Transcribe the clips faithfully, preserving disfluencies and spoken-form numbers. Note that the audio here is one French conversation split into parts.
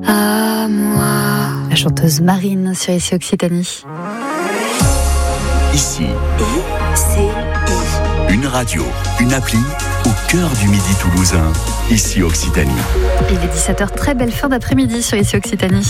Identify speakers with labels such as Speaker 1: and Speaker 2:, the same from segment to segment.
Speaker 1: à moi. La chanteuse Marine sur Ici Occitanie.
Speaker 2: Ici.
Speaker 1: Et c'est
Speaker 2: Une radio, une appli au cœur du midi toulousain. Ici Occitanie.
Speaker 1: Il est dix-sept heures, très belle fin d'après-midi sur Ici Occitanie.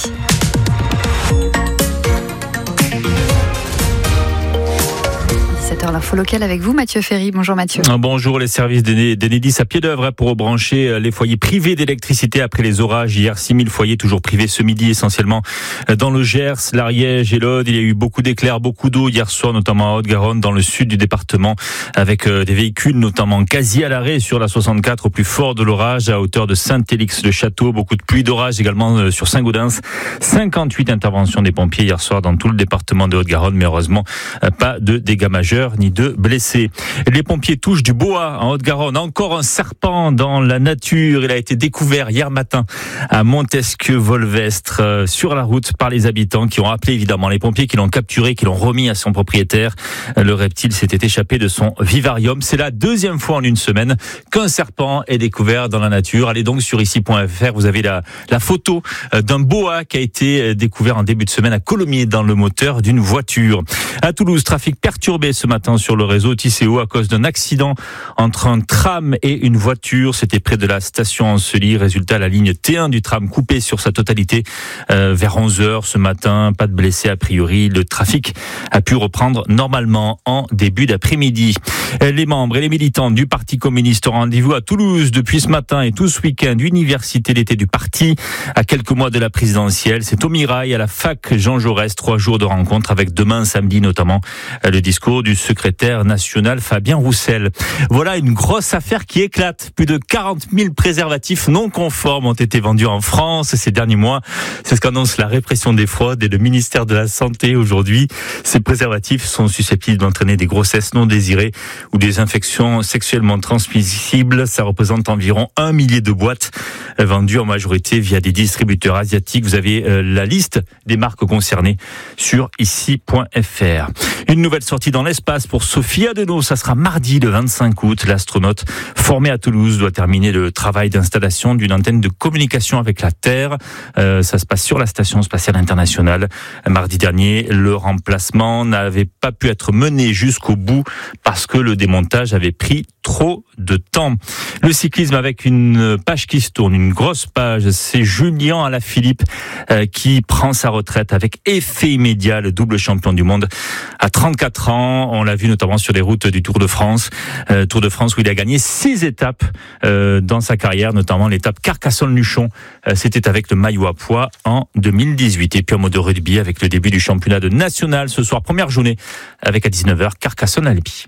Speaker 1: dix-sept heures, l'info locale avec vous, Mathieu Ferry. Bonjour Mathieu.
Speaker 3: Bonjour, les services d'Enedis à pied d'œuvre pour rebrancher les foyers privés d'électricité après les orages. Hier, six mille foyers toujours privés ce midi, essentiellement dans le Gers, l'Ariège et l'Aude. Il y a eu beaucoup d'éclairs, beaucoup d'eau hier soir, notamment à Haute-Garonne, dans le sud du département, avec des véhicules notamment quasi à l'arrêt sur la soixante-quatre au plus fort de l'orage, à hauteur de Saint-Élix-le-Château. Beaucoup de pluie d'orage également sur Saint-Gaudens. cinquante-huit interventions des pompiers hier soir dans tout le département de Haute-Garonne, mais heureusement pas de dégâts majeurs ni de blessés. Les pompiers touchent du boa en Haute-Garonne. Encore un serpent dans la nature. Il a été découvert hier matin à Montesquieu-Volvestre, euh, sur la route par les habitants qui ont appelé évidemment les pompiers, qui l'ont capturé, qui l'ont remis à son propriétaire. Le reptile s'était échappé de son vivarium. C'est la deuxième fois en une semaine qu'un serpent est découvert dans la nature. Allez donc sur ici point f r. Vous avez la, la photo d'un boa qui a été découvert en début de semaine à Colomiers dans le moteur d'une voiture. À Toulouse, trafic perturbé ce matin sur le réseau Tisséo à cause d'un accident entre un tram et une voiture. C'était près de la station Ancely. Résultat, la ligne T un du tram coupée sur sa totalité euh, vers onze heures ce matin. Pas de blessés a priori. Le trafic a pu reprendre normalement en début d'après-midi. Les membres et les militants du Parti communiste ont rendez-vous à Toulouse depuis ce matin et tout ce week-end. Université d'été du parti à quelques mois de la présidentielle. C'est au Mirail, à la fac Jean Jaurès. Trois jours de rencontre avec demain samedi notamment le discours du secrétaire national Fabien Roussel. Voilà une grosse affaire qui éclate. Plus de quarante mille préservatifs non conformes ont été vendus en France ces derniers mois. C'est ce qu'annonce la répression des fraudes et le ministère de la Santé aujourd'hui. Ces préservatifs sont susceptibles d'entraîner des grossesses non désirées ou des infections sexuellement transmissibles. Ça représente environ un millier de boîtes vendues en majorité via des distributeurs asiatiques. Vous avez la liste des marques concernées sur ici point f r. Une nouvelle sortie dans l'espace pour Sophie Adenau. Ça sera mardi le vingt-cinq août. L'astronaute formée à Toulouse doit terminer le travail d'installation d'une antenne de communication avec la Terre. Euh, ça se passe sur la Station spatiale internationale. Mardi dernier, le remplacement n'avait pas pu être mené jusqu'au bout parce que le démontage avait pris trop de temps. Le cyclisme avec une page qui se tourne, une grosse page. C'est Julien Alaphilippe euh, qui prend sa retraite avec effet immédiat. Le double champion du monde à trente-quatre ans. On l'a vu notamment sur les routes du Tour de France. Euh, Tour de France où il a gagné six étapes euh, dans sa carrière, notamment l'étape Carcassonne-Luchon. Euh, c'était avec le maillot à pois en deux mille dix-huit. Et puis en mode rugby avec le début du championnat de national ce soir. Première journée avec à dix-neuf heures Carcassonne-Albi.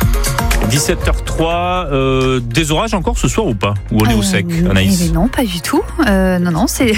Speaker 3: dix-sept heures trois, euh, des orages encore ce soir ou pas? Ou on est
Speaker 1: euh,
Speaker 3: au sec, Anaïs?
Speaker 1: mais Non, pas du tout. Euh, non, non, c'est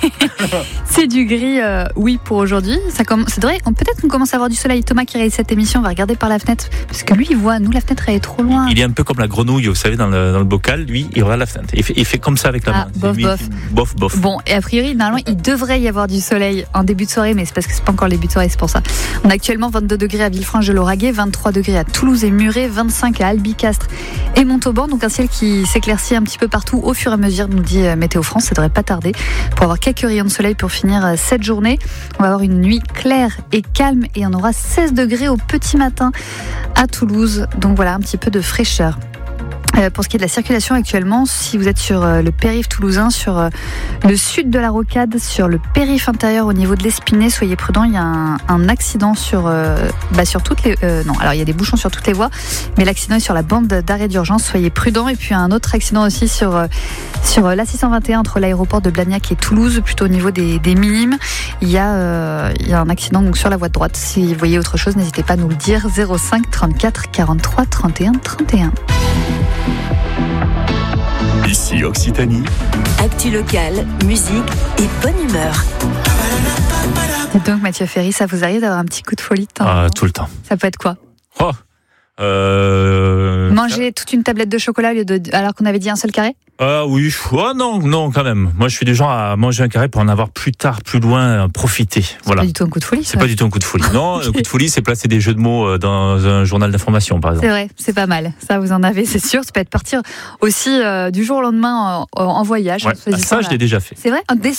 Speaker 1: c'est du gris, euh, oui, pour aujourd'hui. Ça comm... C'est vrai, on... peut-être qu'on commence à avoir du soleil. Thomas qui réalise cette émission, on va regarder par la fenêtre, parce que lui, il voit, nous, la fenêtre, elle est trop loin.
Speaker 3: Il est un peu comme la grenouille, vous savez, dans le, dans le bocal. Lui, il regarde la fenêtre. Il fait, il fait comme ça avec la
Speaker 1: ah,
Speaker 3: main.
Speaker 1: Bof,
Speaker 3: lui,
Speaker 1: bof.
Speaker 3: bof, bof.
Speaker 1: Bon, et a priori, normalement, il devrait y avoir du soleil en début de soirée, mais c'est parce que c'est pas encore le début de soirée, c'est pour ça. On a actuellement vingt-deux degrés à Villefranche-de-Lauragais, vingt-trois degrés à Toulouse et Muret, vingt-cinq à Albicastre et Montauban. Donc un ciel qui s'éclaircit un petit peu partout au fur et à mesure, nous dit Météo France. Ça devrait pas tarder pour avoir quelques rayons de soleil pour finir cette journée. On va avoir une nuit claire et calme et on aura seize degrés au petit matin à Toulouse. Donc voilà, un petit peu de fraîcheur. Euh, pour ce qui est de la circulation actuellement, si vous êtes sur euh, le périph' toulousain, sur euh, le sud de la Rocade, sur le périph' intérieur au niveau de l'Espinay, soyez prudents, il y a un, un accident sur, euh, bah, sur toutes les... Euh, non, alors il y a des bouchons sur toutes les voies, mais l'accident est sur la bande d'arrêt d'urgence, soyez prudents. Et puis un autre accident aussi sur, euh, sur euh, l'A six cent vingt et un entre l'aéroport de Blagnac et Toulouse, plutôt au niveau des, des Minimes. Il y, a, euh, il y a un accident donc, sur la voie de droite. Si vous voyez autre chose, n'hésitez pas à nous le dire. zéro cinq trente-quatre quarante-trois trente et un trente et un.
Speaker 2: Ici Occitanie.
Speaker 4: Actu locale, musique et bonne humeur.
Speaker 1: Et donc Mathieu Ferry, ça vous arrive d'avoir un petit coup de folie de temps
Speaker 3: Ah, tout le temps.
Speaker 1: Ça peut être quoi?
Speaker 3: Oh, euh...
Speaker 1: Manger toute une tablette de chocolat au lieu de, alors qu'on avait dit un seul carré?
Speaker 3: Ah oui, oh non, non quand même. Moi je suis du genre à manger un carré pour en avoir plus tard, plus loin, profiter. Voilà.
Speaker 1: C'est pas du tout un coup de folie.
Speaker 3: C'est pas du tout un coup de folie. Non, okay. Un coup de folie, c'est placer des jeux de mots dans un journal d'information, par exemple.
Speaker 1: C'est vrai, c'est pas mal. Ça, vous en avez, c'est sûr. Ça peut être partir aussi euh, du jour au lendemain en, en voyage.
Speaker 3: Ouais. Ah, ça, je l'ai déjà fait.
Speaker 1: C'est vrai. Des,